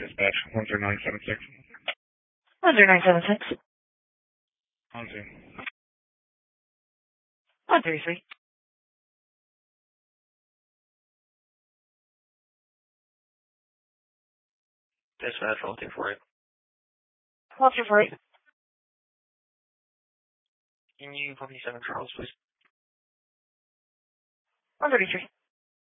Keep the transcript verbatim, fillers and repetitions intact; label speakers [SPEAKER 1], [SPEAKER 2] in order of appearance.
[SPEAKER 1] Dispatch, one zero nine seven six.
[SPEAKER 2] one zero nine seven six.
[SPEAKER 1] one two.
[SPEAKER 2] one three three.
[SPEAKER 3] Dispatch, one two four eight.
[SPEAKER 2] one two four eight.
[SPEAKER 3] Can you put me seven Charles, please?
[SPEAKER 2] one thirty-three.